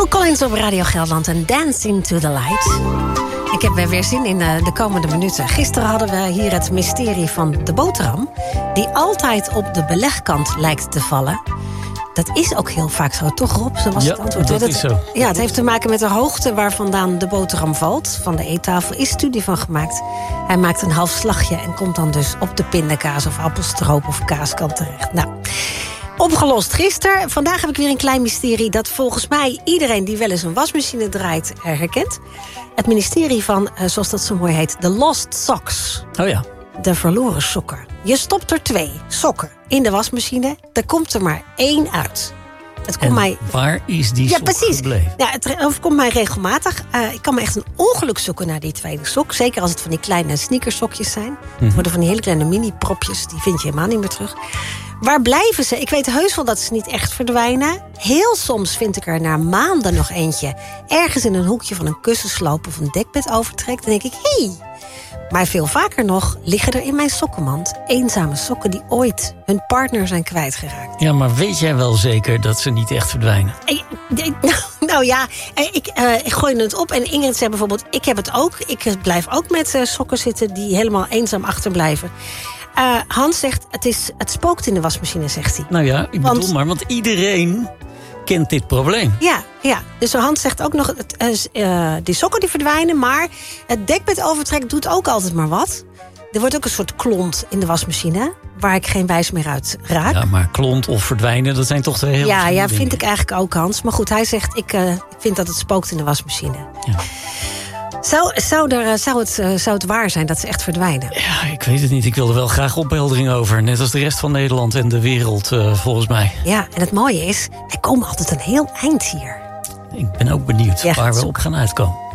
Phil Collins op Radio Gelderland en Dancing to the Light. Ik heb weer zin in de komende minuten. Gisteren hadden we hier het mysterie van de boterham, die altijd op de belegkant lijkt te vallen. Dat is ook heel vaak zo, toch Rob? Zo was het antwoord. Dat is zo. Ja, het heeft te maken met de hoogte waar vandaan de boterham valt. Van de eettafel is studie van gemaakt. Hij maakt een half slagje en komt dan dus op de pindakaas of appelstroop of kaaskant terecht. Nou, opgelost gisteren. Vandaag heb ik weer een klein mysterie dat volgens mij iedereen die wel eens een wasmachine draait herkent. Het ministerie van, zoals dat zo mooi heet, de Lost Socks. Oh ja. De verloren sokken. Je stopt er 2 sokken in de wasmachine. Er komt er maar 1 uit. Het komt mij... waar is die sok gebleven? Ja, het overkomt mij regelmatig. Ik kan me echt een ongeluk zoeken naar die tweede sok. Zeker als het van die kleine sneakersokjes zijn. Het worden van die hele kleine mini-propjes. Die vind je helemaal niet meer terug. Waar blijven ze? Ik weet heus wel dat ze niet echt verdwijnen. Heel soms vind ik er na maanden nog eentje ergens in een hoekje van een kussensloop of een dekbed overtrekt. Dan denk ik, hé. Maar veel vaker nog liggen er in mijn sokkenmand eenzame sokken die ooit hun partner zijn kwijtgeraakt. Ja, maar weet jij wel zeker dat ze niet echt verdwijnen? Nou ja, ik gooi het op en Ingrid zei bijvoorbeeld, ik heb het ook. Ik blijf ook met sokken zitten die helemaal eenzaam achterblijven. Hans zegt, het spookt in de wasmachine, zegt hij. Nou ja, ik bedoel maar, want iedereen kent dit probleem. Ja. Dus Hans zegt ook nog, die sokken die verdwijnen, maar het dekbedovertrek doet ook altijd maar wat. Er wordt ook een soort klont in de wasmachine, waar ik geen wijs meer uit raak. Ja, maar klont of verdwijnen, dat zijn toch 2 heel verschillende dingen. Ja, vind ik eigenlijk ook, Hans. Maar goed, hij zegt, ik vind dat het spookt in de wasmachine. Ja. Zou het waar zijn dat ze echt verdwijnen? Ja, ik weet het niet. Ik wil er wel graag opheldering over. Net als de rest van Nederland en de wereld, volgens mij. Ja, en het mooie is, wij komen altijd een heel eind hier. Ik ben ook benieuwd waar we op gaan uitkomen.